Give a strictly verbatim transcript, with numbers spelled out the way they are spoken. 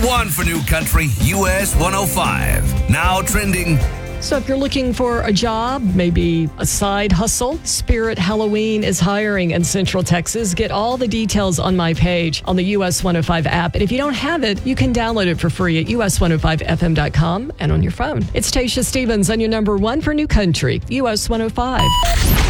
One for New Country, U S one oh five. Now trending. So if you're looking for a job, maybe a side hustle, Spirit Halloween is hiring in Central Texas. Get all the details on my page on the U S one oh five app. And if you don't have it, you can download it for free at U S one oh five F M dot com and on your phone. It's Tasha Stevens on your number one for New Country, U S one oh five.